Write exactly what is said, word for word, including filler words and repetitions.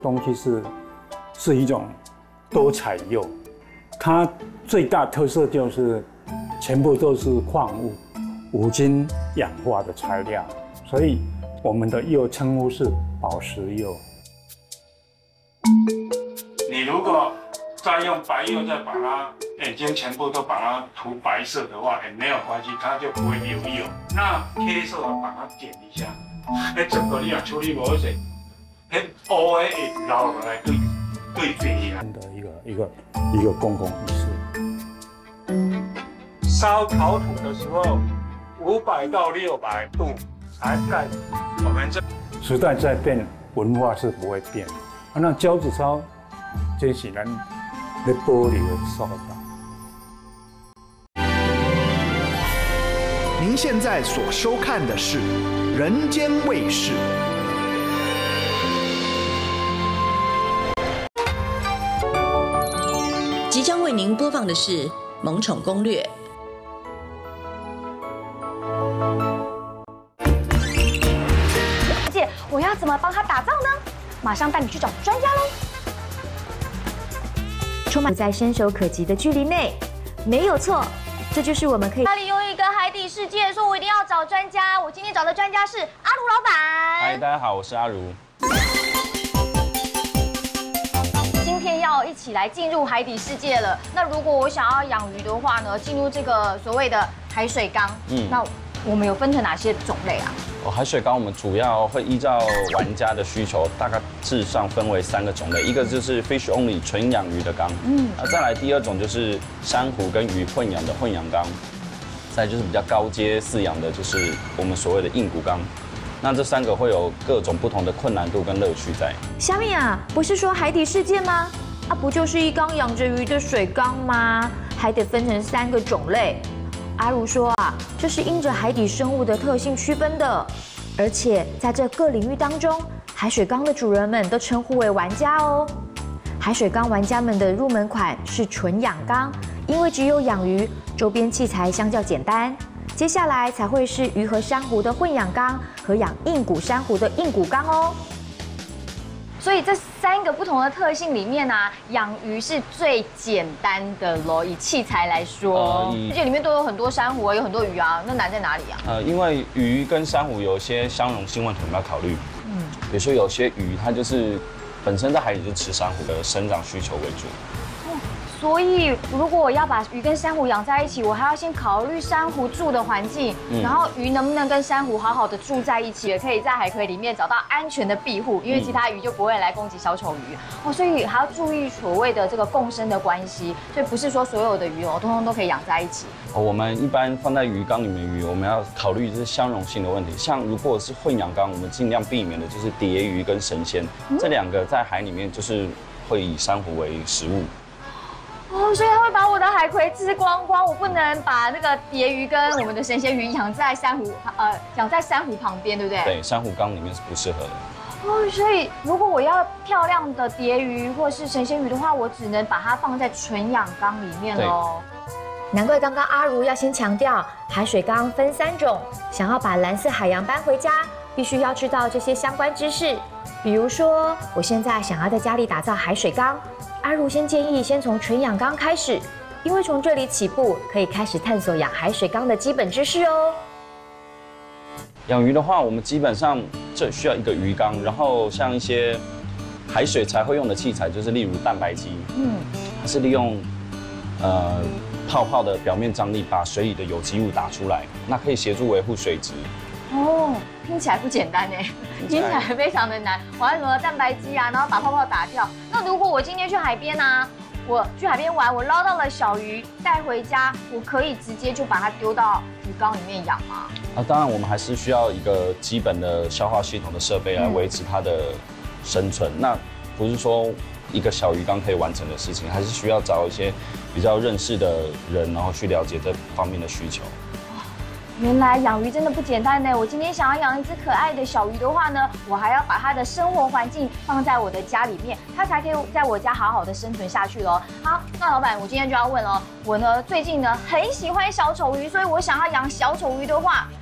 东西是是一种多彩釉，它最大特色就是全部都是矿物、无经氧化的材料，所以我们的釉称呼是宝石釉。你如果再用白釉再把它眼睛全部都把它涂白色的话，也没有关系，它就不会流釉。那黑色把它剪一下，那整个你也处理不好势，那乌的会流落来对对白的一个一个一个公共仪式。烧陶土的时候，五百到六百度才盖。我们这时代在变，文化是不会变的。啊，那胶子烧，这是咱在保留的所在。 您现在所收看的是《人间卫视》。 即将为您播放的是《萌宠攻略》。 姐，我要怎么帮他打造呢？马上带你去找专家喽！充满在伸手可及的距离内，没有错，这就是我们可以。那里有一个海底世界，说我一定要找专家。我今天找的专家是阿如老板。 嗨，大家好，我是阿如。 今天要一起来进入海底世界了。那如果我想要养鱼的话呢，进入这个所谓的海水缸，嗯，那我们有分成哪些种类啊？ 哦，海水缸我们主要会依照玩家的需求，大概致上分为三个种类，一个就是 fish only 纯养鱼的缸，嗯，啊，再来第二种就是珊瑚跟鱼混养的混养缸，再就是比较高阶饲养的，就是我们所谓的硬骨缸。那这三个会有各种不同的困难度跟乐趣在。 虾米啊，不是说海底世界吗？啊，不就是一缸养着鱼的水缸吗？还得分成三个种类。阿如说啊，这是因着海底生物的特性区分的，而且在这各领域当中，海水缸的主人们都称呼为玩家哦。海水缸玩家们的入门款是纯养缸，因为只有养鱼，周边器材相较简单。接下来才会是鱼和珊瑚的混养缸和养硬骨珊瑚的硬骨缸哦。所以这三个不同的特性里面啊，养鱼是最简单的咯。以器材来说，而且里面都有很多珊瑚，有很多鱼啊，那难在哪里啊？ 呃，因为鱼跟珊瑚有一些相容性问题，我们要考虑。嗯，比如说有些鱼它就是本身在海里就吃珊瑚的生长需求为主。 所以，如果我要把鱼跟珊瑚养在一起，我还要先考虑珊瑚住的环境，嗯、然后鱼能不能跟珊瑚好好的住在一起，也可以在海葵里面找到安全的庇护，因为其他鱼就不会来攻击小丑鱼哦。所以还要注意所谓的这个共生的关系，所以不是说所有的鱼哦，通通都可以养在一起。 哦，我们一般放在鱼缸里面的鱼，我们要考虑就是相容性的问题。像如果是混养缸，我们尽量避免的就是蝶鱼跟神仙、嗯、这两个在海里面就是会以珊瑚为食物。 哦，所以它会把我的海葵吃光光，我不能把那个蝶鱼跟我们的神仙鱼养在珊瑚，呃，养在珊瑚旁边，对不对？ 对，珊瑚缸里面是不适合的。 哦，所以如果我要漂亮的蝶鱼或是神仙鱼的话，我只能把它放在纯养缸里面喽。难怪刚刚阿如要先强调，海水缸分三种，想要把蓝色海洋搬回家，必须要知道这些相关知识。比如说，我现在想要在家里打造海水缸。阿如先建议先从纯养缸开始，因为从这里起步可以开始探索养海水缸的基本知识哦。 养鱼的话，我们基本上这需要一个鱼缸，然后像一些海水才会用的器材，就是例如蛋白机，嗯，它是利用呃泡泡的表面张力把水里的有机物打出来，那可以协助维护水质。 哦，听起来不简单哎，听起来非常的难。我要什么蛋白机啊，然后把泡泡打掉。那如果我今天去海边啊，我去海边玩，我捞到了小鱼带回家，我可以直接就把它丢到鱼缸里面养吗？ 啊，当然我们还是需要一个基本的消化系统的设备来维持它的生存。嗯、那不是说一个小鱼缸可以完成的事情，还是需要找一些比较认识的人，然后去了解这方面的需求。 原来养鱼真的不简单呢！我今天想要养一只可爱的小鱼的话呢，我还要把它的生活环境放在我的家里面，它才可以在我家好好的生存下去咯。好，那老板，我今天就要问了，我呢最近呢很喜欢小丑鱼，所以我想要养小丑鱼的话，